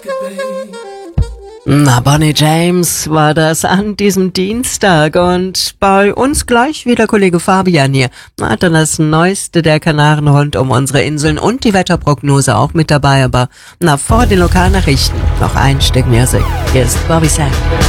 Na, Bonnie James war das an diesem Dienstag und bei uns gleich wieder Kollege Fabian hier. Hat dann das Neueste der Kanaren rund um unsere Inseln und die Wetterprognose auch mit dabei, aber vor den Lokalnachrichten noch ein Stück Musik. Hier ist Bobby Sands.